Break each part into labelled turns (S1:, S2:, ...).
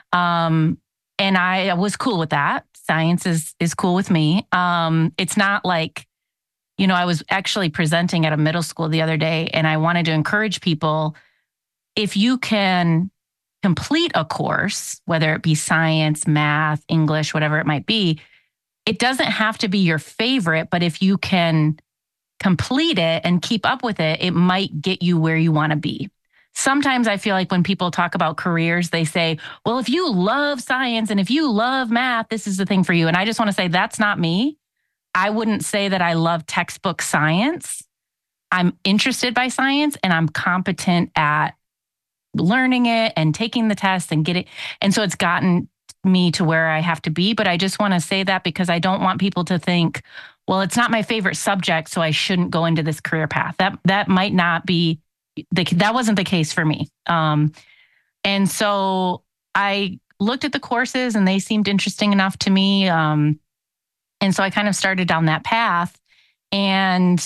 S1: And I was cool with that. Science is cool with me. It's not like, I was actually presenting at a middle school the other day, and I wanted to encourage people, if you can complete a course, whether it be science, math, English, whatever it might be, it doesn't have to be your favorite, but if you can complete it and keep up with it, it might get you where you want to be. Sometimes I feel like when people talk about careers, they say, well, if you love science and if you love math, this is the thing for you. And I just want to say that's not me. I wouldn't say that I love textbook science. I'm interested by science and I'm competent at learning it and taking the test and getting. And so it's gotten me to where I have to be. But I just want to say that because I don't want people to think, well, it's not my favorite subject, so I shouldn't go into this career path. That might not be, that wasn't the case for me. And so I looked at the courses and they seemed interesting enough to me. And so I kind of started down that path, and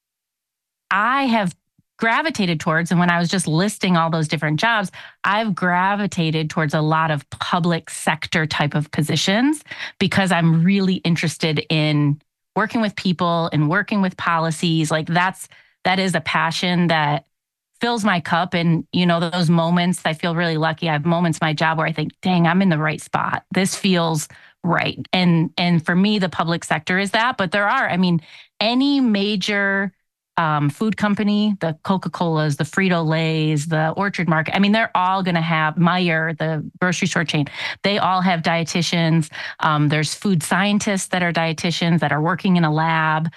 S1: I have gravitated towards, and when I was just listing all those different jobs, I've gravitated towards a lot of public sector type of positions because I'm really interested in working with people and working with policies. Like that is a passion that fills my cup. And, those moments, I feel really lucky. I have moments in my job where I think, dang, I'm in the right spot. This feels right. And for me, the public sector is that. But there are, any major food company, the Coca-Colas, the Frito-Lays, the Orchard Market, they're all going to have Meijer, the grocery store chain. They all have dietitians. There's food scientists that are dietitians that are working in a lab.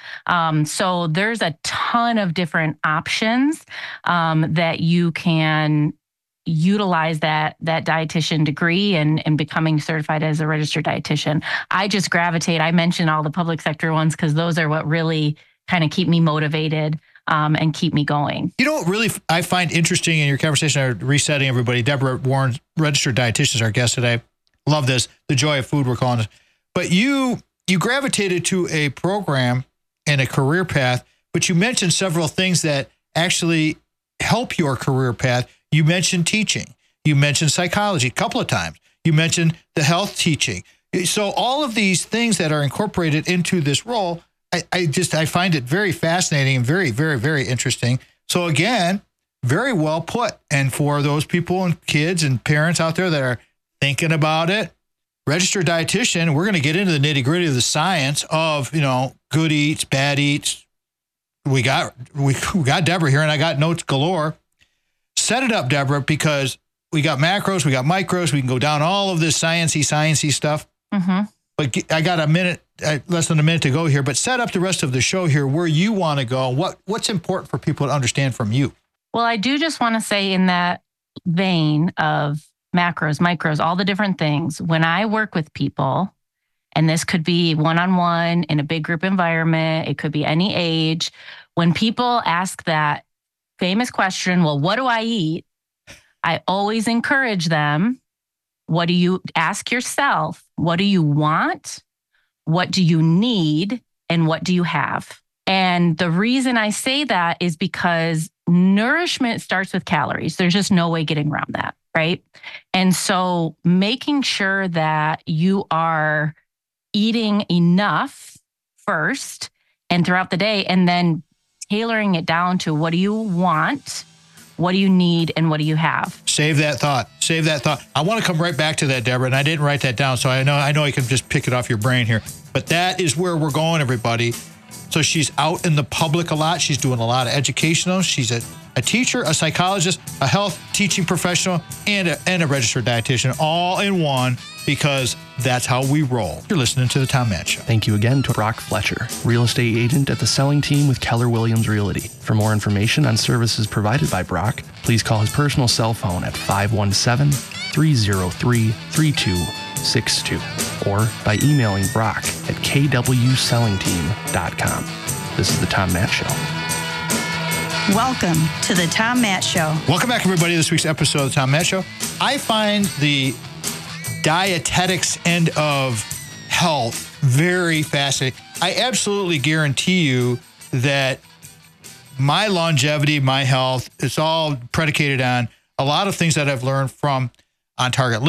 S1: So there's a ton of different options that you can utilize that dietitian degree and becoming certified as a registered dietitian. I just gravitate. I mentioned all the public sector ones because those are what really kind of keep me motivated and keep me going.
S2: Really, I find interesting in your conversation, resetting everybody, Deborah Warren, registered dietitian, is our guest today. Love this, the joy of food, we're calling it. But you gravitated to a program and a career path, but you mentioned several things that actually help your career path. You mentioned teaching. You mentioned psychology a couple of times. You mentioned the health teaching. So all of these things that are incorporated into this role, I find it very fascinating and very, very, very interesting. So again, very well put. And for those people and kids and parents out there that are thinking about it, registered dietitian, we're going to get into the nitty gritty of the science of, good eats, bad eats. We got Deborah here and I got notes galore. Set it up, Deborah, because we got macros, we got micros. We can go down all of this sciencey stuff. Mm-hmm. But I got less than a minute to go here, but set up the rest of the show here where you want to go. What's important for people to understand from you?
S1: Well, I do just want to say in that vein of macros, micros, all the different things, when I work with people, and this could be one-on-one in a big group environment, it could be any age, when people ask that famous question, well, what do I eat? I always encourage them, what do you ask yourself? What do you want? What do you need? And what do you have? And the reason I say that is because nourishment starts with calories. There's just no way getting around that, right? And so making sure that you are eating enough first and throughout the day, and then tailoring it down to what do you want, what do you need, and what do you have?
S2: Save that thought. I want to come right back to that, Deborah, and I didn't write that down, so I know I can just pick it off your brain here. But that is where we're going, everybody. So she's out in the public a lot. She's doing a lot of educational. She's a teacher, a psychologist, a health teaching professional, and a registered dietitian, all in one, because that's how we roll. You're listening to The Tom Matt Show.
S3: Thank you again to Brock Fletcher, real estate agent at the selling team with Keller Williams Realty. For more information on services provided by Brock, please call his personal cell phone at 517-303-3262 or by emailing Brock at kwsellingteam.com. This is The Tom Matt Show.
S4: Welcome to The Tom Matt Show.
S2: Welcome back, everybody, to this week's episode of The Tom Matt Show. I find the dietetics end of health very fascinating. I absolutely guarantee you that my longevity, my health, it's all predicated on a lot of things that I've learned from On Target Living with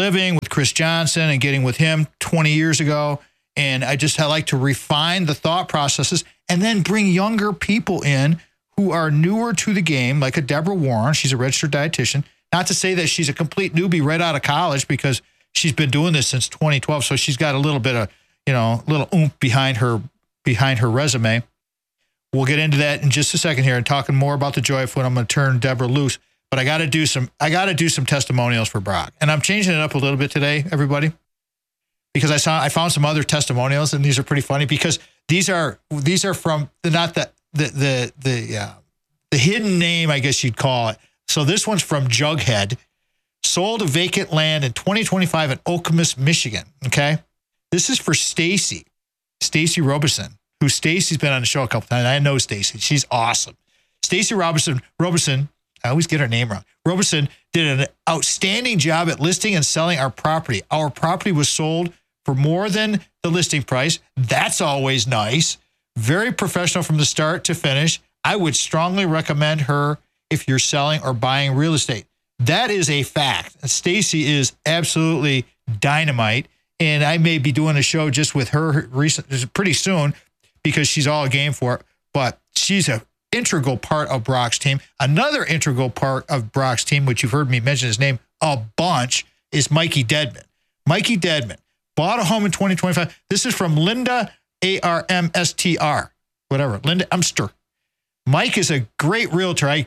S2: Chris Johnson and getting with him 20 years ago. And I like to refine the thought processes and then bring younger people in who are newer to the game, like a Deborah Warren. She's a registered dietitian. Not to say that she's a complete newbie right out of college, because she's been doing this since 2012. So she's got a little bit of, little oomph behind her resume. We'll get into that in just a second here and talking more about the Joy of Food. I'm going to turn Deborah loose, but I got to do some testimonials for Brock. And I'm changing it up a little bit today, everybody, because I found some other testimonials, and these are pretty funny because these are from the hidden name, I guess you'd call it. So this one's from Jughead. Sold a vacant land in 2025 in Okemos, Michigan. Okay. This is for Stacy Robeson, who Stacy's been on the show a couple times. I know Stacy. She's awesome. Stacy Robeson, I always get her name wrong. Robeson did an outstanding job at listing and selling our property. Our property was sold for more than the listing price. That's always nice. Very professional from the start to finish. I would strongly recommend her if you're selling or buying real estate. That is a fact. Stacy is absolutely dynamite. And I may be doing a show just with her pretty soon because she's all game for it. But she's an integral part of Brock's team. Another integral part of Brock's team, which you've heard me mention his name a bunch, is Mikey Dedman. Mikey Dedman bought a home in 2025. This is from Linda, Armstr, whatever, Linda Emster. Mike is a great realtor. I'm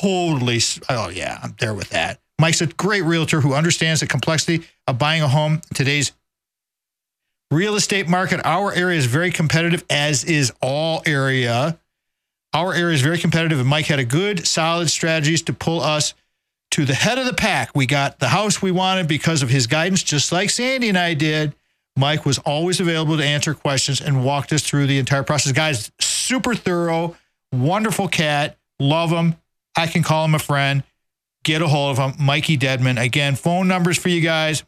S2: there with that. Mike's a great realtor who understands the complexity of buying a home in today's real estate market. Our area is very competitive, as is all area. Our area is very competitive, and Mike had a good, solid strategies to pull us to the head of the pack. We got the house we wanted because of his guidance, just like Sandy and I did. Mike was always available to answer questions and walked us through the entire process. Guys, super thorough, wonderful cat. Love him. I can call him a friend. Get a hold of him. Mikey Dedman. Again, phone numbers for you guys.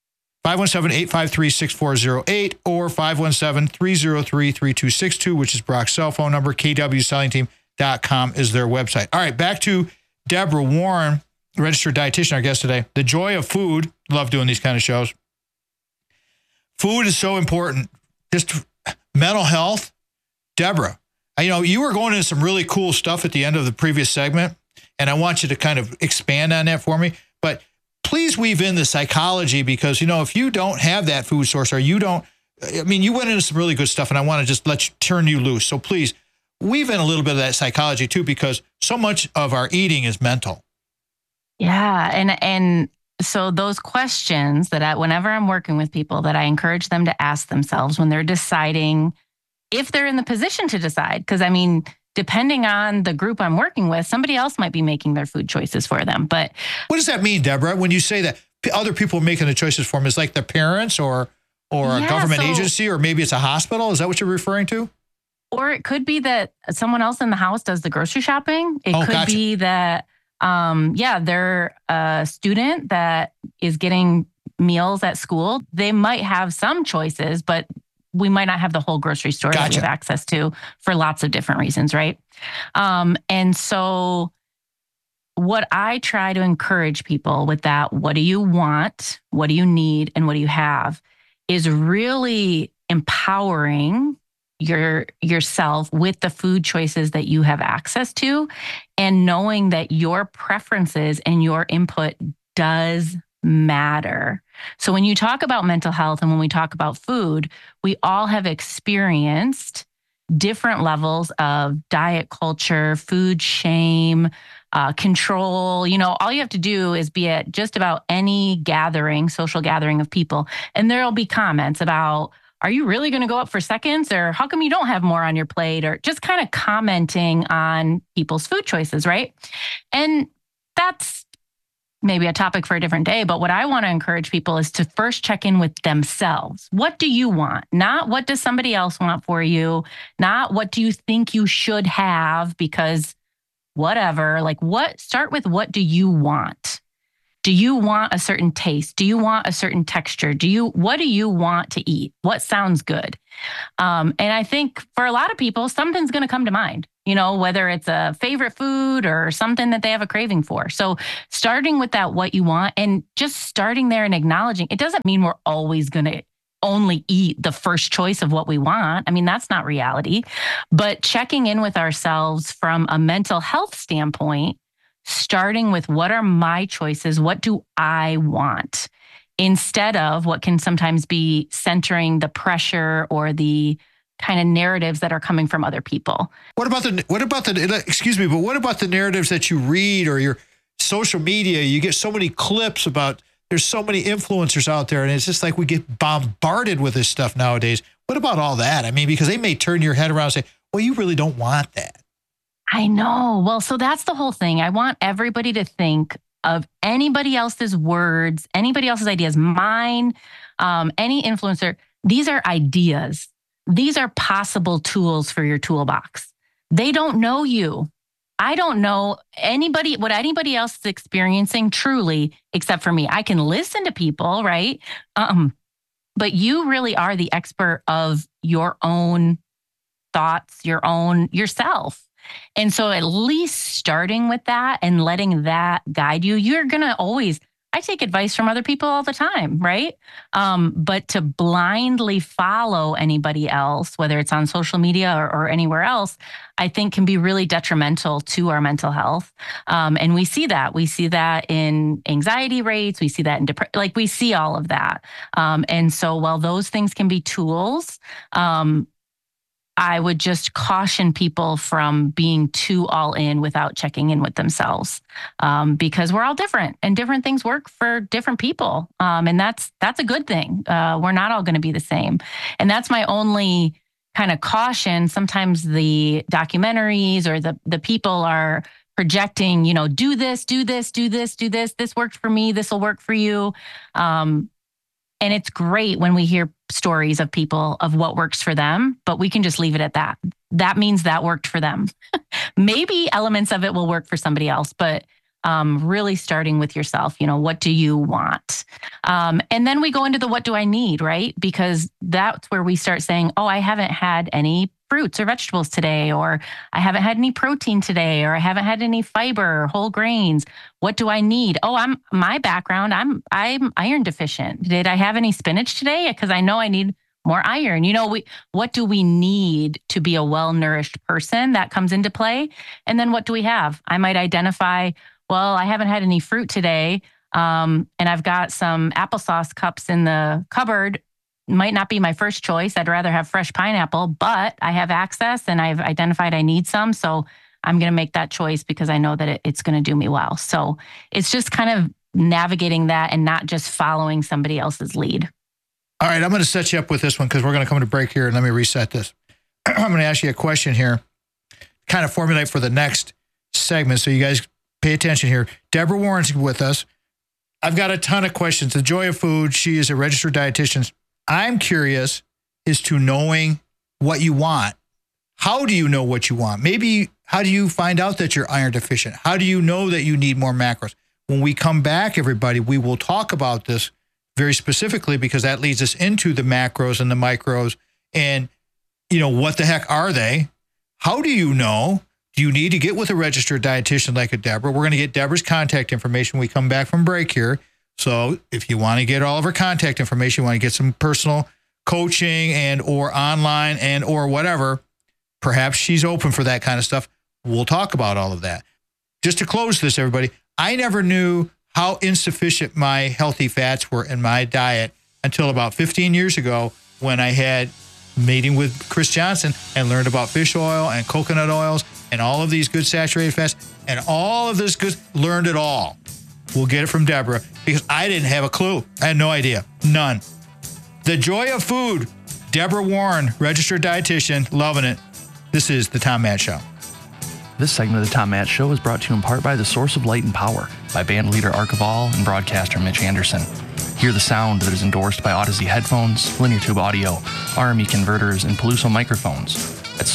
S2: 517-853-6408 or 517-303-3262, which is Brock's cell phone number. KWSellingTeam.com is their website. All right, back to Deborah Warren, registered dietitian, our guest today. The Joy of Food. Love doing these kind of shows. Food is so important. Just mental health. Deborah, you were going into some really cool stuff at the end of the previous segment, and I want you to kind of expand on that for me. But please weave in the psychology, because, if you don't have that food source, or you went into some really good stuff, and I want to just turn you loose. So please weave in a little bit of that psychology too, because so much of our eating is mental.
S1: Yeah. And so those questions that whenever I'm working with people, that I encourage them to ask themselves when they're deciding, if they're in the position to decide, because depending on the group I'm working with, somebody else might be making their food choices for them. But
S2: what does that mean, Deborah, when you say that other people are making the choices for them? Is like their parents or a government agency, or maybe it's a hospital? Is that what you're referring to?
S1: Or it could be that someone else in the house does the grocery shopping. It could be that, they're a student that is getting meals at school. They might have some choices, but we might not have the whole grocery store that we have access to for lots of different reasons, right? And so what I try to encourage people with that, what do you want, what do you need, and what do you have, is really empowering yourself with the food choices that you have access to, and knowing that your preferences and your input does matter. So when you talk about mental health and when we talk about food, we all have experienced different levels of diet culture, food shame, control. All you have to do is be at just about any social gathering of people, and there'll be comments about, are you really going to go up for seconds? Or how come you don't have more on your plate? Or just kind of commenting on people's food choices, right? And that's maybe a topic for a different day. But what I want to encourage people is to first check in with themselves. What do you want? Not what does somebody else want for you? Not what do you think you should have because whatever. Start with, what do you want? Do you want a certain taste? Do you want a certain texture? What do you want to eat? What sounds good? And I think for a lot of people, something's going to come to mind. whether it's a favorite food or something that they have a craving for. So starting with that, what you want, and just starting there and acknowledging, it doesn't mean we're always going to only eat the first choice of what we want. I mean, that's not reality, but checking in with ourselves from a mental health standpoint, starting with what are my choices? What do I want? Instead of what can sometimes be centering the pressure or the kind of narratives that are coming from other people.
S2: What about the narratives that you read or your social media? You get so many clips about, there's so many influencers out there, and it's just like we get bombarded with this stuff nowadays. What about all that? I mean, because they may turn your head around and say, well, you really don't want that.
S1: I know. Well, so that's the whole thing. I want everybody to think of anybody else's words, anybody else's ideas, mine, any influencer. These are ideas. These are possible tools for your toolbox. They don't know you. I don't know what anybody else is experiencing truly, except for me. I can listen to people, right? But you really are the expert of your own thoughts, yourself. And so at least starting with that and letting that guide you, you're going to always, I take advice from other people all the time, right? But to blindly follow anybody else, whether it's on social media or anywhere else, I think can be really detrimental to our mental health. And we see that. We see that in anxiety rates. We see that in depression. We see all of that. And so while those things can be tools, I would just caution people from being too all in without checking in with themselves, because we're all different and different things work for different people. And that's a good thing. We're not all going to be the same. And that's my only kind of caution. Sometimes the documentaries or the people are projecting, do this, do this, do this, do this. This worked for me. This will work for you. And it's great when we hear stories of people of what works for them, but we can just leave it at that. That means that worked for them. Maybe elements of it will work for somebody else, but really starting with yourself, what do you want? And then we go into the what do I need, right? Because that's where we start saying, oh, I haven't had any fruits or vegetables today, or I haven't had any protein today, or I haven't had any fiber or whole grains. What do I need? Oh, my background, I'm iron deficient. Did I have any spinach today? Because I know I need more iron. What do we need to be a well-nourished person? That comes into play. And then what do we have? I might identify, well, I haven't had any fruit today, and I've got some applesauce cups in the cupboard. Might not be my first choice. I'd rather have fresh pineapple, but I have access and I've identified I need some. So I'm going to make that choice because I know that it's going to do me well. So it's just kind of navigating that and not just following somebody else's lead.
S2: All right, I'm going to set you up with this one because we're going to come to break here, and let me reset this. I'm going to ask you a question here, kind of formulate for the next segment. So you guys pay attention here. Deborah Warren's with us. I've got a ton of questions. The Joy of Food. She is a registered dietitian. I'm curious as to knowing what you want. How do you know what you want? Maybe how do you find out that you're iron deficient? How do you know that you need more macros? When we come back, everybody, we will talk about this very specifically because that leads us into the macros and the micros and, what the heck are they? How do you know? Do you need to get with a registered dietitian like a Deborah? We're going to get Deborah's contact information when we come back from break here. So if you want to get all of her contact information, you want to get some personal coaching and or online and or whatever, perhaps she's open for that kind of stuff. We'll talk about all of that. Just to close this, everybody, I never knew how insufficient my healthy fats were in my diet until about 15 years ago when I had a meeting with Chris Johnson and learned about fish oil and coconut oils and all of these good saturated fats and all of this good, learned it all. We'll get it from Deborah because I didn't have a clue. I had no idea. None. The Joy of Food. Deborah Warren, registered dietitian, loving it. This is The Tom Matt Show.
S3: This segment of The Tom Matt Show is brought to you in part by The Source of Light and Power by band leader Ark of All and broadcaster Mitch Anderson. Hear the sound that is endorsed by Odyssey headphones, linear tube audio, RME converters, and Peluso microphones at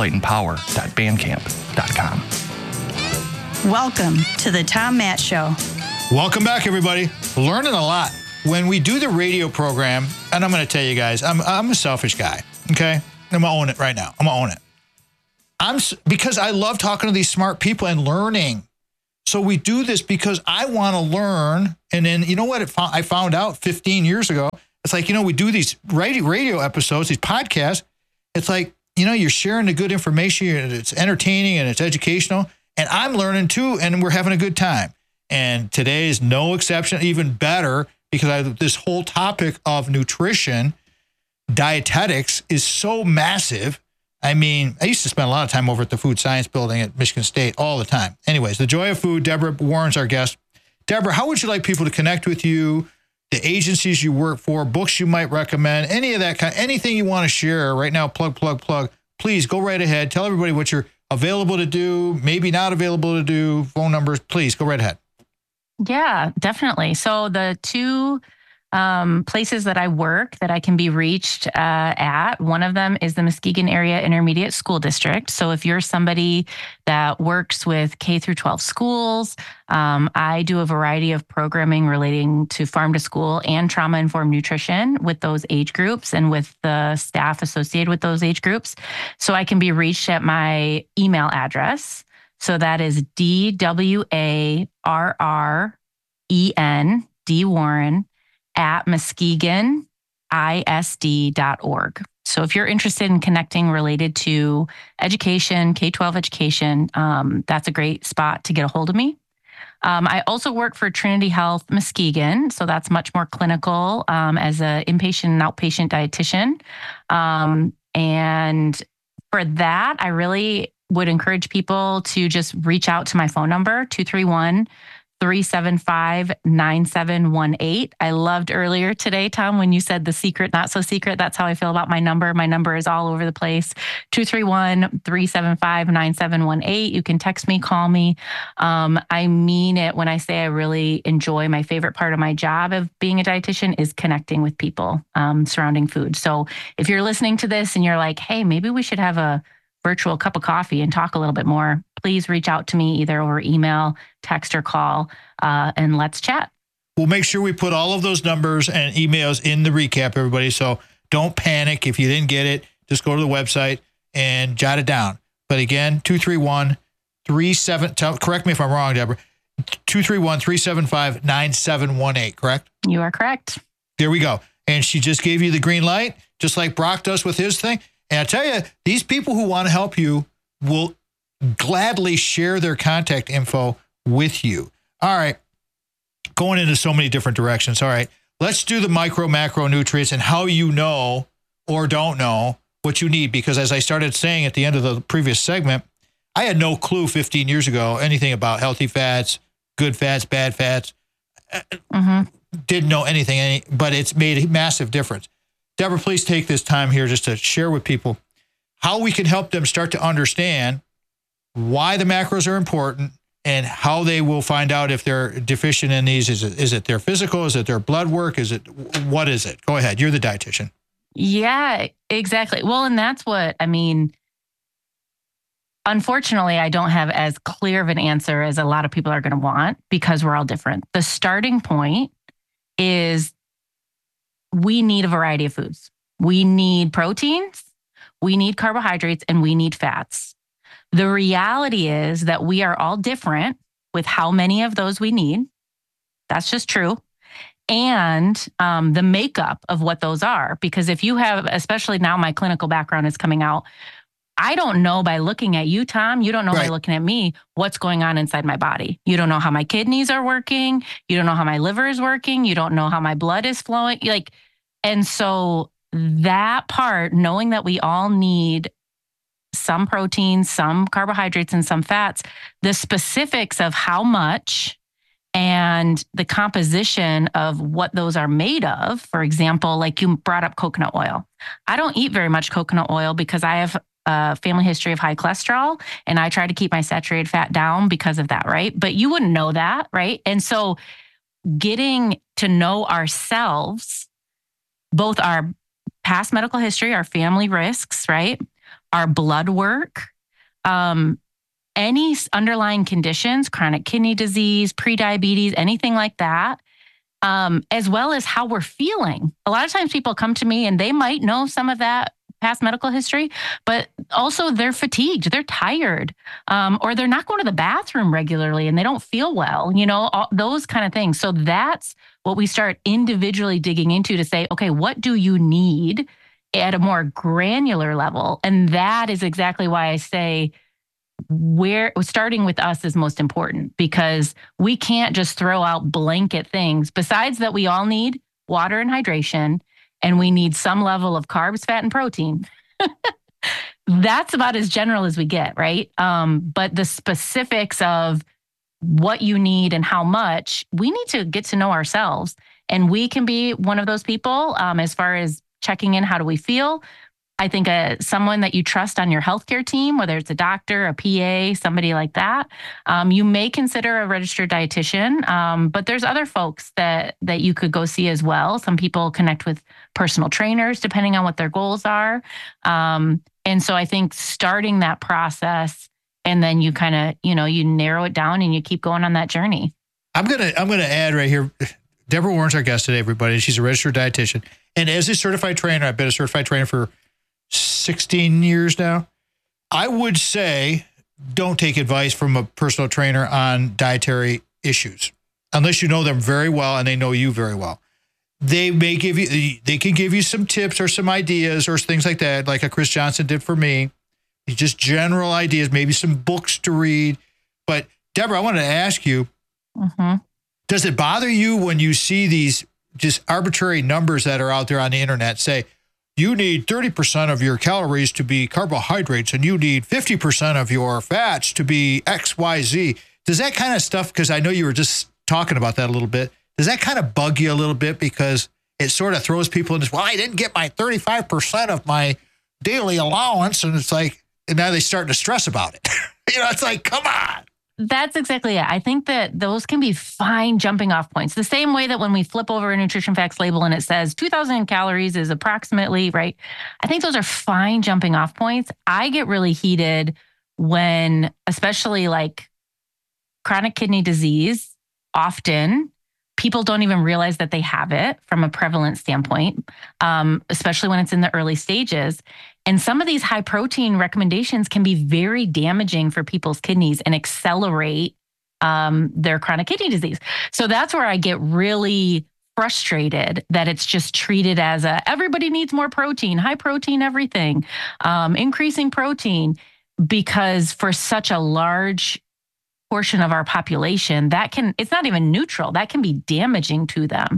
S3: sourceoflightandpower.bandcamp.com.
S4: Welcome to The Tom Matt Show.
S2: Welcome back, everybody. Learning a lot. When we do the radio program, and I'm going to tell you guys, I'm a selfish guy, okay? I'm going to own it right now. I'm going to own it. because I love talking to these smart people and learning. So we do this because I want to learn. And then, you know what I found out 15 years ago? It's like, we do these radio episodes, these podcasts. It's like, you're sharing the good information and it's entertaining and it's educational. And I'm learning too, and we're having a good time. And today is no exception, even better, because this whole topic of nutrition, dietetics is so massive. I mean, I used to spend a lot of time over at the Food Science Building at Michigan State all the time. Anyways, The Joy of Food, Deborah Warren's our guest. Deborah, how would you like people to connect with you, the agencies you work for, books you might recommend, any of that kind, anything you want to share right now, plug. Please go right ahead. Tell everybody what you're available to do, maybe not available to do, phone numbers. Please go right ahead.
S1: Yeah, definitely. So the two places that I work that I can be reached at, one of them is the Muskegon Area Intermediate School District. So if you're somebody that works with K through 12 schools, I do a variety of programming relating to farm to school and trauma-informed nutrition with those age groups and with the staff associated with those age groups. So I can be reached at my email address. So that is DWARREN, Warren, at muskegonisd.org. So if you're interested in connecting related to education, K-12 education, that's a great spot to get a hold of me. I also work for Trinity Health Muskegon, so that's much more clinical as an inpatient and outpatient dietitian. And for that, I really would encourage people to just reach out to my phone number, 231-375-9718. I loved earlier today, Tom, when you said the secret, not so secret. That's how I feel about my number. My number is all over the place. 231-375-9718. You can text me, call me. I mean it when I say I really enjoy my favorite part of my job of being a dietitian is connecting with people surrounding food. So if you're listening to this and you're like, hey, maybe we should have a virtual cup of coffee and talk a little bit more, please reach out to me either over email, text, or call, and let's chat.
S2: We'll make sure we put all of those numbers and emails in the recap, everybody. So don't panic if you didn't get it. Just go to the website and jot it down. But again, 231-37, correct me if I'm wrong, Deborah, 231-375-9718, correct?
S1: You are correct.
S2: There we go. And she just gave you the green light, just like Brock does with his thing. And I tell you, these people who want to help you will gladly share their contact info with you. All right. Going into so many different directions. All right. Let's do the micro, macro nutrients and how you know or don't know what you need. Because as I started saying at the end of the previous segment, I had no clue 15 years ago anything about healthy fats, good fats, bad fats. Didn't know anything, but it's made a massive difference. Deborah, please take this time here just to share with people how we can help them start to understand why the macros are important and how they will find out if they're deficient in these. Is it their physical? Is it their blood work? What is it? Go ahead. You're the dietitian.
S1: Yeah, exactly. Well, and that's what, I mean, unfortunately, I don't have as clear of an answer as a lot of people are going to want because we're all different. The starting point is we need a variety of foods. We need proteins, we need carbohydrates, and we need fats. The reality is that we are all different with how many of those we need. That's just true. And the makeup of what those are. Because if you have, especially now my clinical background is coming out, I don't know by looking at you, Tom, you don't know by looking at me, what's going on inside my body. You don't know how my kidneys are working. You don't know how my liver is working. You don't know how my blood is flowing. And so that part, knowing that we all need some protein, some carbohydrates, and some fats, the specifics of how much and the composition of what those are made of. For example, like you brought up coconut oil. I don't eat very much coconut oil because I have a family history of high cholesterol and I try to keep my saturated fat down because of that, right? But you wouldn't know that, right? And so getting to know ourselves, both our past medical history, our family risks, right? Our blood work, any underlying conditions, chronic kidney disease, prediabetes, anything like that, as well as how we're feeling. A lot of times people come to me and they might know some of that past medical history, but also they're fatigued, they're tired, or they're not going to the bathroom regularly and they don't feel well, all those kind of things. So that's what we start individually digging into to say, okay, what do you need at a more granular level? And that is exactly why I say where starting with us is most important, because we can't just throw out blanket things. Besides that, we all need water and hydration, and we need some level of carbs, fat, and protein. That's about as general as we get, right? But the specifics of what you need and how much, we need to get to know ourselves. And we can be one of those people as far as checking in, how do we feel? I think someone that you trust on your healthcare team, whether it's a doctor, a PA, somebody like that, you may consider a registered dietitian. But there's other folks that you could go see as well. Some people connect with personal trainers depending on what their goals are. And so I think starting that process, and then you kind of, you narrow it down and you keep going on that journey.
S2: I'm gonna add right here. Deborah Warren's our guest today, everybody. She's a registered dietitian, and as a certified trainer, I've been a certified trainer for 16 years now. I would say don't take advice from a personal trainer on dietary issues unless you know them very well and they know you very well. They can give you some tips or some ideas or things like that, like a Chris Johnson did for me. Just general ideas, maybe some books to read. But Deborah, I wanted to ask you, does it bother you when you see these just arbitrary numbers that are out there on the internet say, you need 30% of your calories to be carbohydrates and you need 50% of your fats to be XYZ. Does that kind of stuff, because I know you were just talking about that a little bit, does that kind of bug you a little bit because it sort of throws people in this, well, I didn't get my 35% of my daily allowance. And it's like, and now they start to stress about it. It's like, come on.
S1: That's exactly it. I think that those can be fine jumping off points. The same way that when we flip over a nutrition facts label and it says 2,000 calories is approximately, right? I think those are fine jumping off points. I get really heated when, especially like chronic kidney disease, often people don't even realize that they have it from a prevalence standpoint, especially when it's in the early stages. And some of these high protein recommendations can be very damaging for people's kidneys and accelerate their chronic kidney disease. So that's where I get really frustrated that it's just treated as everybody needs more protein, high protein, everything, increasing protein, because for such a large portion of our population, it's not even neutral. That can be damaging to them.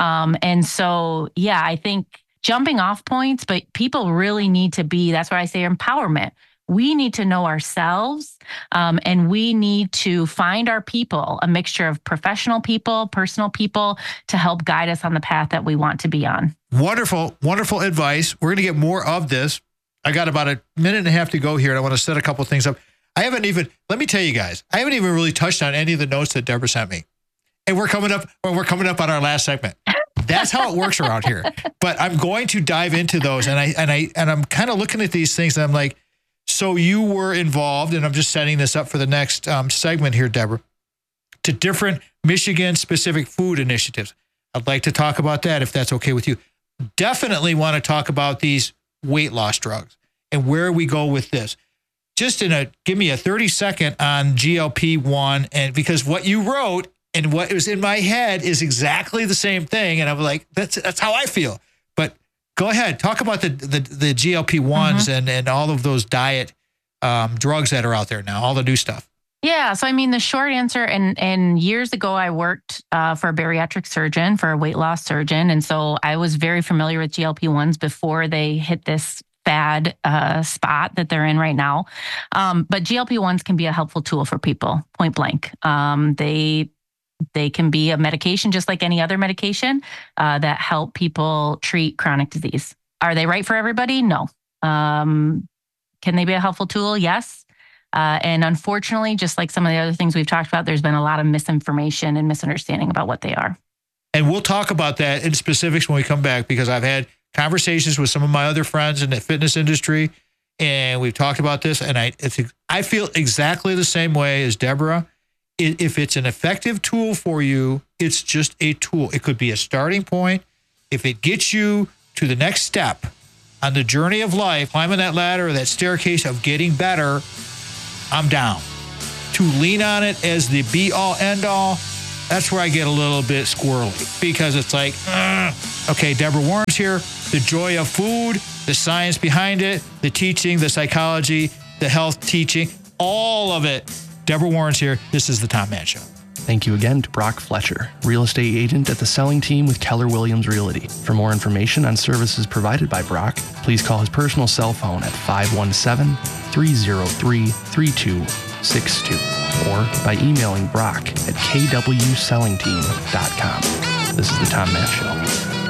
S1: And so, yeah, I think jumping off points, but people really need to be, that's why I say empowerment. We need to know ourselves, and we need to find our people, a mixture of professional people, personal people, to help guide us on the path that we want to be on.
S2: Wonderful, wonderful advice. We're going to get more of this. I got about a minute and a half to go here, and I want to set a couple of things up. Let me tell you guys, I haven't even really touched on any of the notes that Deborah sent me. And we're coming up on our last segment. That's how it works around here. But I'm going to dive into those, and I'm kind of looking at these things, and I'm like, so you were involved, and I'm just setting this up for the next segment here, Deborah, to different Michigan-specific food initiatives. I'd like to talk about that if that's okay with you. Definitely want to talk about these weight loss drugs and where we go with this. Just give me a 30-second on GLP-1, and because what you wrote and what was in my head is exactly the same thing. And I'm like, that's how I feel. But go ahead, talk about the GLP-1s and all of those diet drugs that are out there now, all the new stuff.
S1: Yeah. So, I mean, the short answer, and years ago, I worked for a bariatric surgeon, for a weight loss surgeon. And so I was very familiar with GLP-1s before they hit this fad spot that they're in right now. But GLP-1s can be a helpful tool for people, point blank. They can be a medication just like any other medication that help people treat chronic disease. Are they right for everybody? No. Can they be a helpful tool? Yes. And unfortunately, just like some of the other things we've talked about, there's been a lot of misinformation and misunderstanding about what they are.
S2: And we'll talk about that in specifics when we come back, because I've had conversations with some of my other friends in the fitness industry, and we've talked about this, and I feel exactly the same way as Deborah. If it's an effective tool for you, it's just a tool. It could be a starting point. If it gets you to the next step, on the journey of life, climbing that ladder or that staircase of getting better, I'm down. To lean on it as the be-all, end-all, that's where I get a little bit squirrely because it's like, okay, Deborah Warren's here. The joy of food, the science behind it, the teaching, the psychology, the health teaching, all of it. Deborah Warren's here. This is the Tom Matt Show.
S3: Thank you again to Brock Fletcher, real estate agent at the selling team with Keller Williams Realty. For more information on services provided by Brock, please call his personal cell phone at 517-303-3262 or by emailing Brock at kwsellingteam.com. This is the Tom Matt Show.